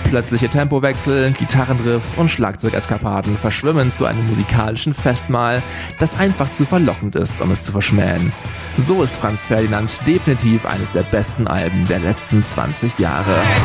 Plötzliche Tempowechsel, Gitarrenriffs und Schlagzeugeskapaden verschwimmen zu einem musikalischen Festmahl, das einfach zu verlockend ist, um es zu verschmähen. So ist Franz Ferdinand definitiv eines der besten Alben der letzten 20 Jahre.